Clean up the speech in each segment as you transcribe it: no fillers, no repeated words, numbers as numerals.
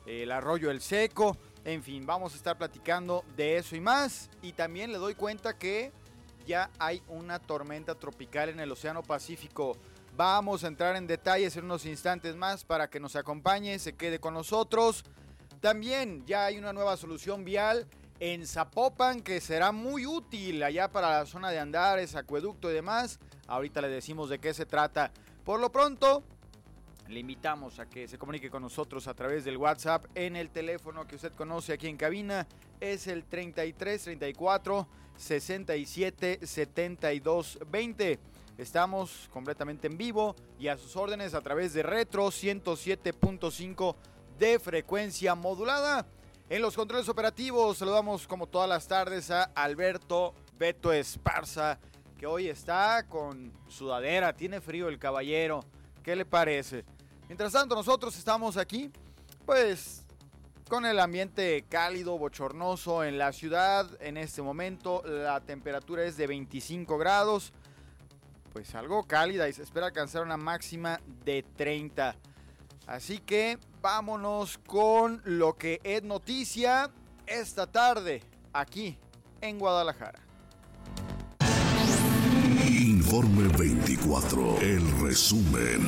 el arroyo El Seco. En fin, vamos a estar platicando de eso y más. Y también le doy cuenta que ya hay una tormenta tropical en el Océano Pacífico. Vamos a entrar en detalles en unos instantes más para que nos acompañe, se quede con nosotros. También ya hay una nueva solución vial en Zapopan que será muy útil allá para la zona de Andares, Acueducto y demás. Ahorita le decimos de qué se trata. Por lo pronto, le invitamos a que se comunique con nosotros a través del WhatsApp en el teléfono que usted conoce aquí en cabina. Es el 33 34 67 72 20. Estamos completamente en vivo y a sus órdenes a través de Retro 107.5 de frecuencia modulada. En los controles operativos saludamos como todas las tardes a Alberto Beto Esparza, que hoy está con sudadera, tiene frío el caballero. ¿Qué le parece? Mientras tanto nosotros estamos aquí, pues con el ambiente cálido, bochornoso en la ciudad. En este momento la temperatura es de 25 grados, pues algo cálida y se espera alcanzar una máxima de 30. Así que vámonos con lo que es noticia esta tarde aquí en Guadalajara. Informe 24, el resumen.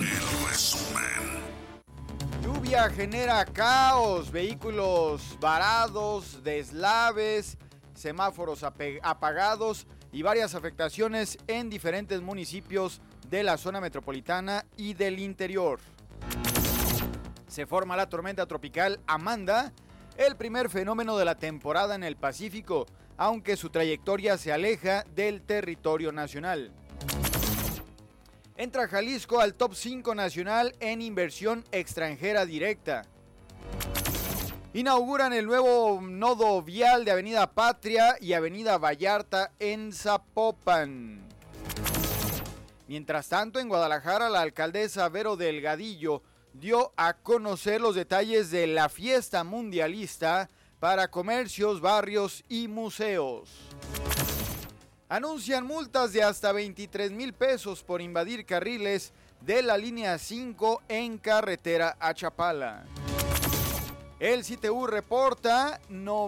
Lluvia genera caos, vehículos varados, deslaves, semáforos apagados y varias afectaciones en diferentes municipios de la zona metropolitana y del interior. Se forma la tormenta tropical Amanda, el primer fenómeno de la temporada en el Pacífico, aunque su trayectoria se aleja del territorio nacional. Entra Jalisco al top 5 nacional en inversión extranjera directa. Inauguran el nuevo nodo vial de Avenida Patria y Avenida Vallarta en Zapopan. Mientras tanto, en Guadalajara, la alcaldesa Vero Delgadillo dio a conocer los detalles de la fiesta mundialista para comercios, barrios y museos. Anuncian multas de hasta 23,000 pesos por invadir carriles de la línea 5 en carretera a Chapala. El CTU reporta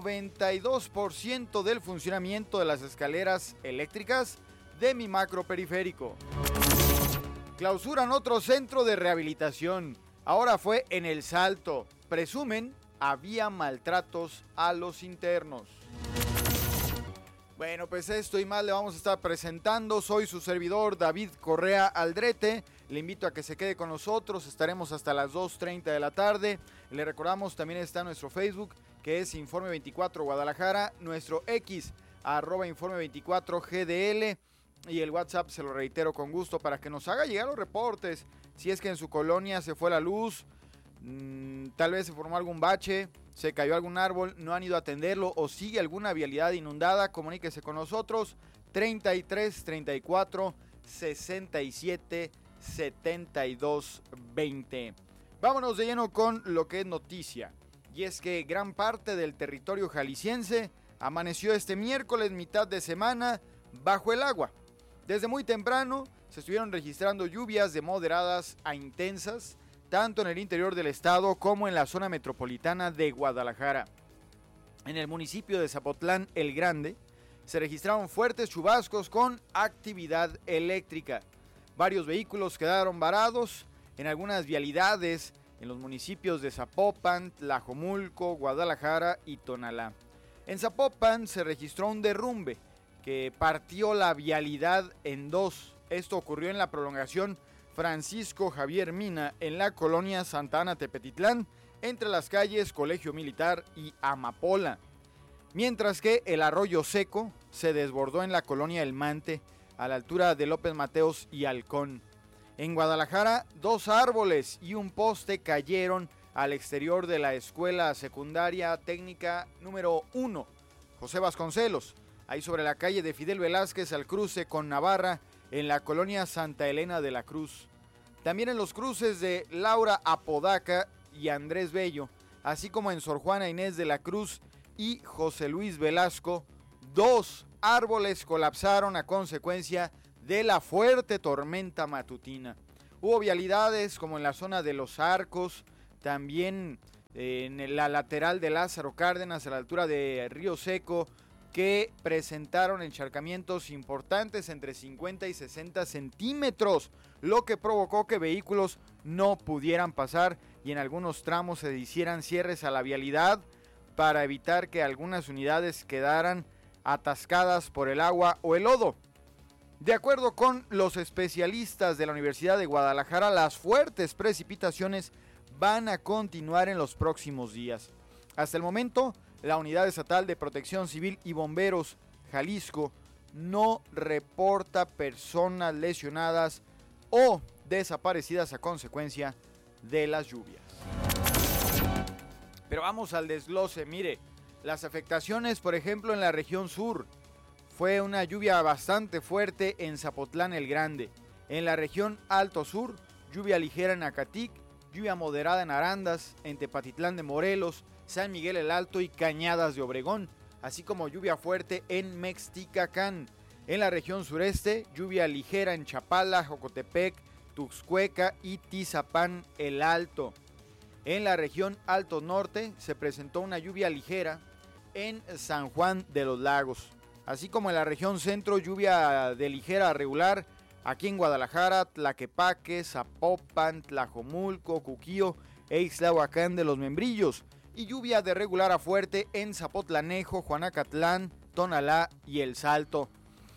92% del funcionamiento de las escaleras eléctricas de mi macroperiférico. Clausuran otro centro de rehabilitación. Ahora fue en El Salto. Presumen había maltratos a los internos. Bueno, pues esto y más le vamos a estar presentando. Soy su servidor David Correa Aldrete. Le invito a que se quede con nosotros. Estaremos hasta las 2:30 de la tarde. Le recordamos, también está nuestro Facebook, que es Informe 24 Guadalajara. Nuestro X, @Informe 24 GDL. Y el WhatsApp, se lo reitero con gusto, para que nos haga llegar los reportes. Si es que en su colonia se fue la luz, tal vez se formó algún bache, se cayó algún árbol, no han ido a atenderlo o sigue alguna vialidad inundada, comuníquese con nosotros. 33 34 67 72 20. Vámonos de lleno con lo que es noticia. Y es que gran parte del territorio jalisciense amaneció este miércoles, mitad de semana, bajo el agua. Desde muy temprano se estuvieron registrando lluvias de moderadas a intensas, tanto en el interior del estado como en la zona metropolitana de Guadalajara. En el municipio de Zapotlán el Grande se registraron fuertes chubascos con actividad eléctrica. Varios vehículos quedaron varados en algunas vialidades en los municipios de Zapopan, Tlajomulco, Guadalajara y Tonalá. En Zapopan se registró un derrumbe que partió la vialidad en dos. Esto ocurrió en la prolongación Francisco Javier Mina, en la colonia Santa Ana Tepetitlán, entre las calles Colegio Militar y Amapola. Mientras que el arroyo Seco se desbordó en la colonia El Mante, a la altura de López Mateos y Halcón. En Guadalajara, 2 árboles y un poste cayeron al exterior de la escuela secundaria técnica número 1, José Vasconcelos, ahí sobre la calle de Fidel Velázquez al cruce con Navarra, en la colonia Santa Elena de la Cruz. También en los cruces de Laura Apodaca y Andrés Bello, así como en Sor Juana Inés de la Cruz y José Luis Velasco, 2 árboles colapsaron a consecuencia de la fuerte tormenta matutina. Hubo vialidades como en la zona de Los Arcos, también en la lateral de Lázaro Cárdenas, a la altura de Río Seco, que presentaron encharcamientos importantes entre 50 y 60 centímetros, lo que provocó que vehículos no pudieran pasar y en algunos tramos se hicieran cierres a la vialidad para evitar que algunas unidades quedaran atascadas por el agua o el lodo. De acuerdo con los especialistas de la Universidad de Guadalajara, las fuertes precipitaciones van a continuar en los próximos días. Hasta el momento, la Unidad Estatal de Protección Civil y Bomberos Jalisco no reporta personas lesionadas o desaparecidas a consecuencia de las lluvias. Pero vamos al desglose. Mire, las afectaciones, por ejemplo, en la región sur. Fue una lluvia bastante fuerte en Zapotlán el Grande. En la región Alto Sur, lluvia ligera en Acatic, lluvia moderada en Arandas, en Tepatitlán de Morelos, San Miguel el Alto y Cañadas de Obregón, así como lluvia fuerte en Mexticacán. En la región sureste, lluvia ligera en Chapala, Jocotepec, Tuxcueca y Tizapán el Alto. En la región Alto Norte se presentó una lluvia ligera en San Juan de los Lagos. Así como en la región centro, lluvia de ligera a regular aquí en Guadalajara, Tlaquepaque, Zapopan, Tlajomulco, Cuquío e Ixtlahuacán de los Membrillos. Y lluvia de regular a fuerte en Zapotlanejo, Juanacatlán, Tonalá y El Salto.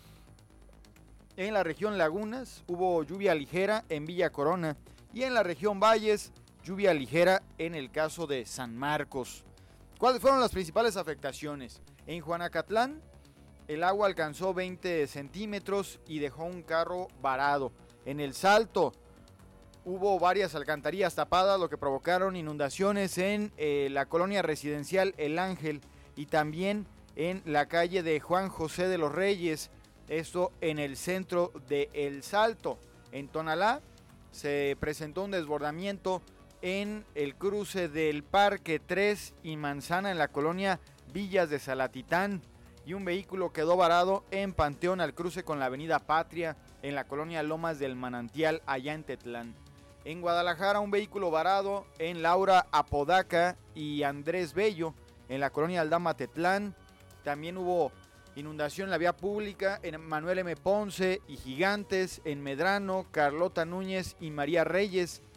En la región Lagunas hubo lluvia ligera en Villa Corona. Y en la región Valles, lluvia ligera en el caso de San Marcos. ¿Cuáles fueron las principales afectaciones? En Juanacatlán, el agua alcanzó 20 centímetros y dejó un carro varado. En El Salto hubo varias alcantarillas tapadas, lo que provocaron inundaciones en la colonia residencial El Ángel y también en la calle de Juan José de los Reyes, esto en el centro de El Salto. En Tonalá se presentó un desbordamiento en el cruce del Parque 3 y Manzana en la colonia Villas de Salatitán. Y un vehículo quedó varado en Panteón al cruce con la avenida Patria en la colonia Lomas del Manantial allá en Tetlán. En Guadalajara un vehículo varado en Laura Apodaca y Andrés Bello en la colonia Aldama Tetlán. También hubo inundación en la vía pública en Manuel M. Ponce y Gigantes, en Medrano, Carlota Núñez y María Reyes